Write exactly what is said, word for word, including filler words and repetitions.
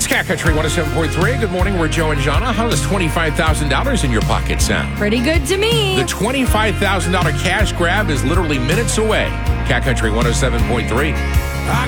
It's Cat Country one oh seven point three. Good morning, we're Joe and Jana. How does twenty-five thousand dollars in your pocket sound? Pretty good to me. The twenty-five thousand dollars cash grab is literally minutes away. Cat Country one oh seven point three.